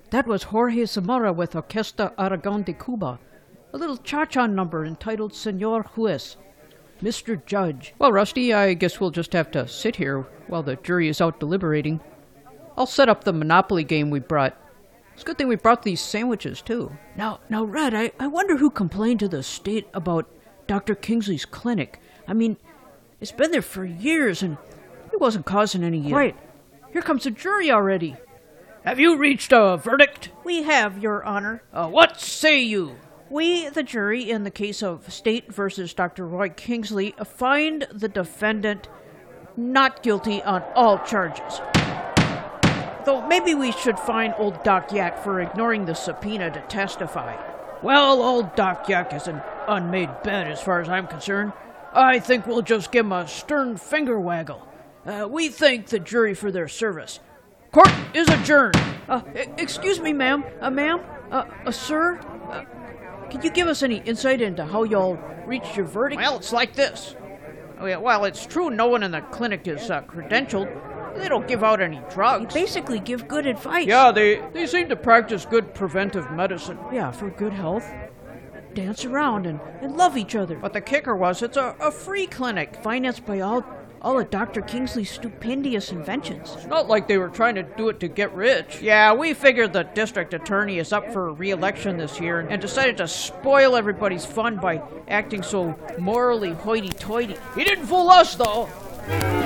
That was Jorge Zamora with Orquesta Aragon de Cuba. A little cha-cha number entitled Senor Juez, Mr. Judge. Well, Rusty, I guess we'll just have to sit here while the jury is out deliberating. I'll set up the Monopoly game we brought. It's a good thing we brought these sandwiches, too. Now, Red, I wonder who complained to the state about Dr. Kingsley's clinic. I mean, it's been there for years, and it wasn't causing any... Quiet. Here comes the jury already. Have you reached a verdict? We have, Your Honor. What say you? We, the jury, in the case of State versus Dr. Roy Kingsley, find the defendant not guilty on all charges. Though maybe we should fine old Doc Yak for ignoring the subpoena to testify. Well, old Doc Yak is an unmade bed as far as I'm concerned. I think we'll just give him a stern finger waggle. We thank the jury for their service. Court is adjourned. Excuse me, ma'am. Sir? Can you give us any insight into how y'all reached your verdict? Well, it's like this. Well, it's true no one in the clinic is credentialed. They don't give out any drugs. They basically give good advice. Yeah, they seem to practice good preventive medicine. Yeah, for good health. Dance around and love each other. But the kicker was it's a free clinic. Financed by all of Dr. Kingsley's stupendous inventions. It's not like they were trying to do it to get rich. Yeah, we figured the district attorney is up for re-election this year and decided to spoil everybody's fun by acting so morally hoity-toity. He didn't fool us, though.